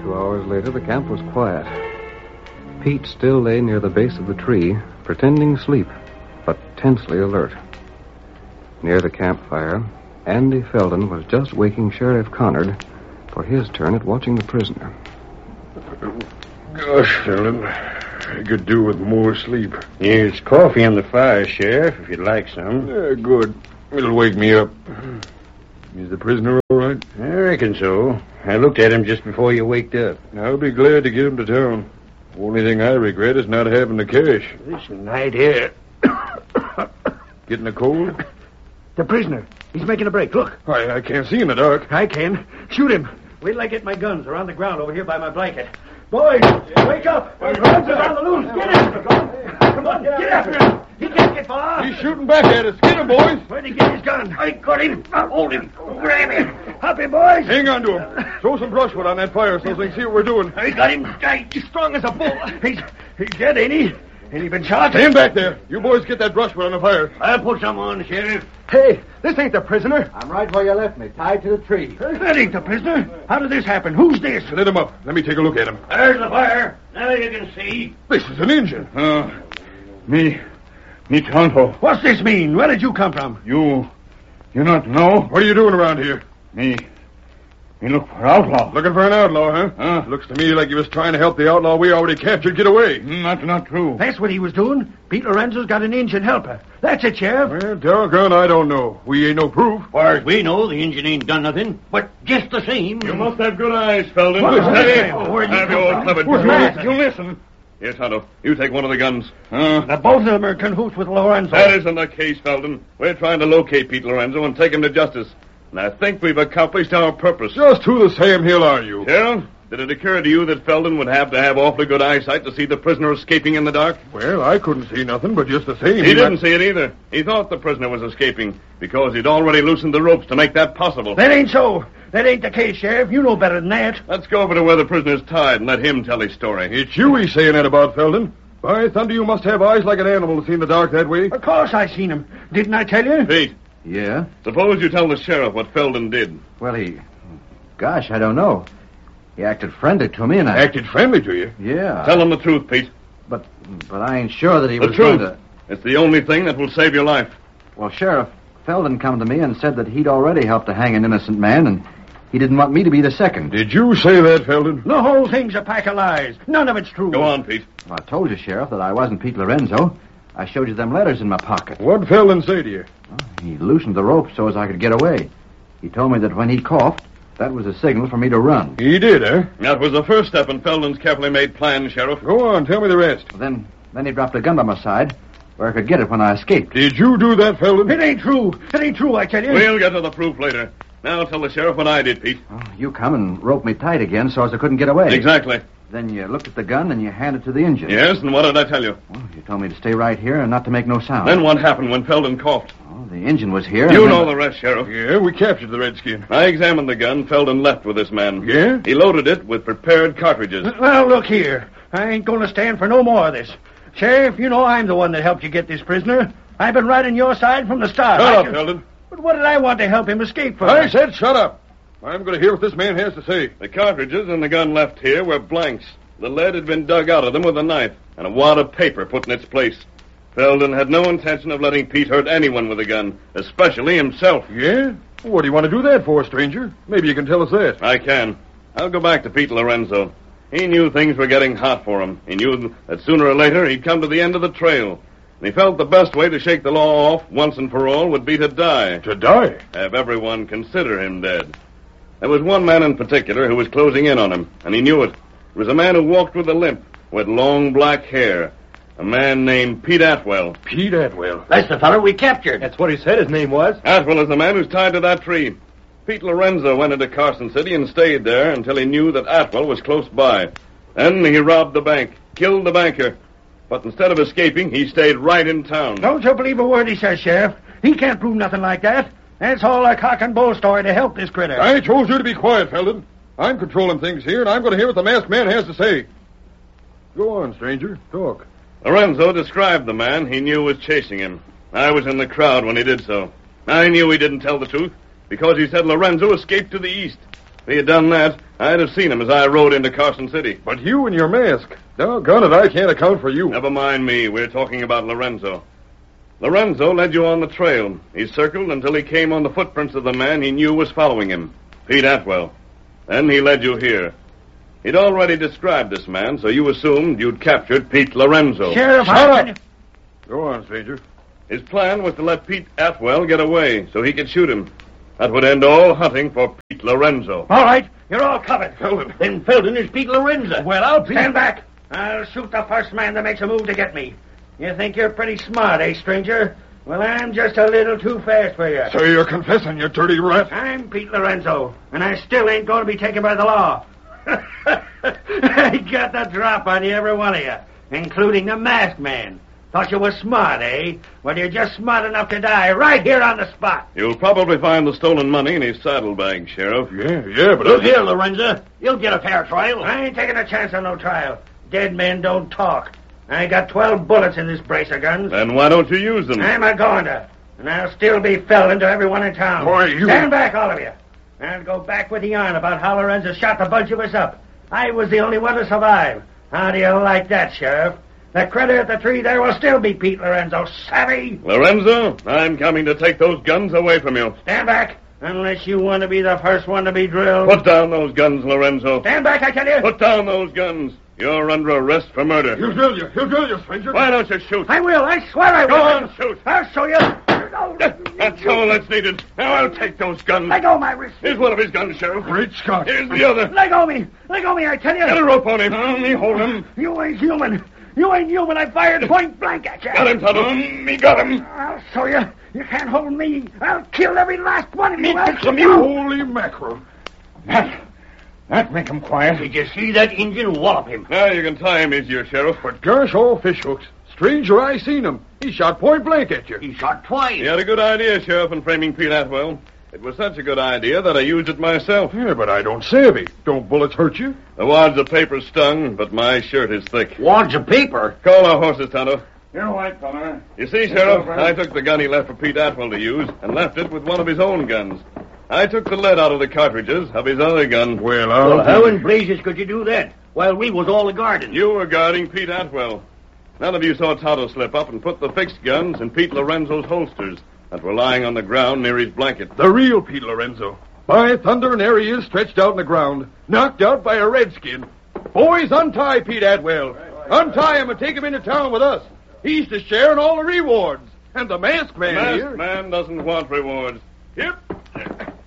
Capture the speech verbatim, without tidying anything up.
Two hours later, the camp was quiet. Pete still lay near the base of the tree, pretending sleep, but tensely alert. Near the campfire, Andy Felden was just waking Sheriff Connard for his turn at watching the prisoner. Gosh, Felden, I could do with more sleep. Here's coffee on the fire, Sheriff, if you'd like some. Uh, good. It'll wake me up. Is the prisoner all right? I reckon so. I looked at him just before you waked up. I'll be glad to get him to town. Only thing I regret is not having the cash. This night air. Getting a cold? The prisoner. He's making a break. Look. I, I can't see in the dark. I can. Shoot him. Wait till I get my guns. They're on the ground over here by my blanket. Boys, wake up. Guns are on the loose. Get him. Come on, get after him. He can't get far. He's shooting back at us. Get him, boys. Where'd he get his gun? I got him. I'll hold him. Grab him. Hop him, boys. Hang on to him. Throw some brushwood on that fire so they can see what we're doing. I got him. He's strong as a bull. He's, he's dead, ain't he? Ain't he been shot? Stand back there. You boys get that brushwood on the fire. I'll put some on, Sheriff. Hey, this ain't the prisoner. I'm right where you left me, tied to the tree. That ain't the prisoner. How did this happen? Who's this? Let him up. Let me take a look at him. There's the fire. Now you can see. This is an Injun. Uh, me. Me Tonto. What's this mean? Where did you come from? You. You not know? What are you doing around here? Me. Me look for outlaw. Looking for an outlaw, huh? Huh? Looks to me like you was trying to help the outlaw we already captured get away. Not, not true. That's what he was doing. Pete Lorenzo's got an Injun helper. That's it, Sheriff. Well, doggone, I don't know. We ain't no proof. Far as we know, the Injun ain't done nothing. But just the same... You must have good eyes, Felden. What? Steady. Oh, where'd you Have come your from? clever Who's drove. that? You listen. Here, Tonto, you take one of the guns. Huh? Now, both of them are in cahoots with Lorenzo. That isn't the case, Felden. We're trying to locate Pete Lorenzo and take him to justice. And I think we've accomplished our purpose. Just who the Sam Hill are you? Sheriff, did it occur to you that Felden would have to have awfully good eyesight to see the prisoner escaping in the dark? Well, I couldn't see nothing, but just the same. He didn't see it either. He thought the prisoner was escaping because he'd already loosened the ropes to make that possible. That ain't so. That ain't the case, Sheriff. You know better than that. Let's go over to where the prisoner's tied and let him tell his story. It's you he's saying that about, Felden. By thunder, you must have eyes like an animal to see in the dark that way. Of course I seen him. Didn't I tell you? Pete, Yeah? suppose you tell the sheriff what Felden did. Well, he... Gosh, I don't know. He acted friendly to me, and I... Acted friendly to you. Yeah. Tell him the truth, Pete. But but I ain't sure that he The was truth. going to... It's the only thing that will save your life. Well, Sheriff, Felden come to me and said that he'd already helped to hang an innocent man, and he didn't want me to be the second. Did you say that, Felden? The whole thing's a pack of lies. None of it's true. Go on, Pete. Well, I told you, Sheriff, that I wasn't Pete Lorenzo. I showed you them letters in my pocket. What'd Felden say to you? He loosened the rope so as I could get away. He told me that when he coughed, that was a signal for me to run. He did, eh? That was the first step in Felden's carefully made plan, Sheriff. Go on, tell me the rest. Then then he dropped a gun by my side where I could get it when I escaped. Did you do that, Felden? It ain't true. It ain't true, I tell you. We'll get to the proof later. Now tell the sheriff what I did, Pete. Oh, you come and roped me tight again so as I couldn't get away. Exactly. Then you looked at the gun and you handed it to the Injun. Yes, and what did I tell you? Well, you told me to stay right here and not to make no sound. Then what happened when Felden coughed? Oh, the Injun was here. You and know then- the rest, Sheriff. Yeah, we captured the redskin. I examined the gun Felden left with this man. Yeah? He loaded it with prepared cartridges. Well, look here. I ain't going to stand for no more of this. Sheriff, you know I'm the one that helped you get this prisoner. I've been right on your side from the start. Shut I up, just- Felden. But what did I want to help him escape for? I said shut up. I'm going to hear what this man has to say. The cartridges and the gun left here were blanks. The lead had been dug out of them with a knife, and a wad of paper put in its place. Felden had no intention of letting Pete hurt anyone with a gun, especially himself. Yeah? What do you want to do that for, stranger? Maybe you can tell us that. I can. I'll go back to Pete Lorenzo. He knew things were getting hot for him. He knew that sooner or later he'd come to the end of the trail. And he felt the best way to shake the law off once and for all would be to die. To die? Have everyone consider him dead. There was one man in particular who was closing in on him, and he knew it. It was a man who walked with a limp, with long black hair. A man named Pete Atwell. Pete Atwell. That's the fellow we captured. That's what he said his name was. Atwell is the man who's tied to that tree. Pete Lorenzo went into Carson City and stayed there until he knew that Atwell was close by. Then he robbed the bank, killed the banker. But instead of escaping, he stayed right in town. Don't you believe a word he says, Sheriff. He can't prove nothing like that. That's all a cock and bull story to help this critter. I told you to be quiet, Felden. I'm controlling things here, and I'm going to hear what the masked man has to say. Go on, stranger. Talk. Lorenzo described the man he knew was chasing him. I was in the crowd when he did so. I knew he didn't tell the truth, because he said Lorenzo escaped to the east. If he had done that, I'd have seen him as I rode into Carson City. But you and your mask. Doggone it, I can't account for you. Never mind me. We're talking about Lorenzo. Lorenzo led you on the trail. He circled until he came on the footprints of the man he knew was following him, Pete Atwell. Then he led you here. He'd already described this man, so you assumed you'd captured Pete Lorenzo. Sheriff, Shut how up. can you... Go on, stranger. His plan was to let Pete Atwell get away so he could shoot him. That would end all hunting for Pete Lorenzo. All right, you're all covered. Felton. Then Felton is Pete Lorenzo. Well, I'll be... Stand back. I'll shoot the first man that makes a move to get me. You think you're pretty smart, eh, stranger? Well, I'm just a little too fast for you. So you're confessing, you dirty rat? I'm Pete Lorenzo, and I still ain't going to be taken by the law. I got the drop on you, every one of you, including the masked man. Thought you was smart, eh? Well, you're just smart enough to die right here on the spot. You'll probably find the stolen money in his saddlebag, Sheriff. Yeah, yeah, but... Look here, Lorenzo. You'll get a fair trial. I ain't taking a chance on no trial. Dead men don't talk. I got twelve bullets in this brace of guns. Then why don't you use them? I'm a going to. And I'll still be felling to everyone in town. Boy, you... Stand back, all of you. I'll go back with the yarn about how Lorenzo shot the bunch of us up. I was the only one to survive. How do you like that, Sheriff? The critter at the tree there will still be Pete Lorenzo. Savvy? Lorenzo, I'm coming to take those guns away from you. Stand back, unless you want to be the first one to be drilled. Put down those guns, Lorenzo. Stand back, I tell you. Put down those guns. You're under arrest for murder. He'll drill you. He'll drill you, stranger. Why don't you shoot? I will. I swear I will. Go on, shoot. I'll show you. That's all that's needed. Now I'll take those guns. Let go of my wrist. Here's one of his guns, Sheriff. Great Scott. Here's the other. Let go of me. Let go of me, I tell you. Get a rope on him. Let me hold him. You ain't human. You ain't human. I fired point blank at you. Got him, Tonto. Me got him. I'll show you. You can't hold me. I'll kill every last one of you. Me pick some you. Holy mackerel. That, that make him quiet. Did you see that Indian wallop him? Now you can tie him easier, Sheriff. But gosh, all fish hooks. Stranger, I seen him. He shot point blank at you. He shot twice. You had a good idea, Sheriff, in framing Pete Atwell. It was such a good idea that I used it myself. Yeah, but I don't savvy. Don't bullets hurt you? The wads of paper stung, but my shirt is thick. Wads of paper. Call our horses, Tonto. You're white, fella. You see, Sheriff, I took the gun he left for Pete Atwell to use and left it with one of his own guns. I took the lead out of the cartridges of his other gun. Well, I'll... Well, how in blazes could you do that? While we was all a guarding. You were guarding Pete Atwell. None of you saw Tonto slip up and put the fixed guns in Pete Lorenzo's holsters that were lying on the ground near his blanket. The real Pete Lorenzo. By thunder, and there he is, stretched out on the ground, knocked out by a redskin. Boys, untie Pete Atwell. Untie him and take him into town with us. He's to share in all the rewards. And the masked man The masked here... man doesn't want rewards. Yep.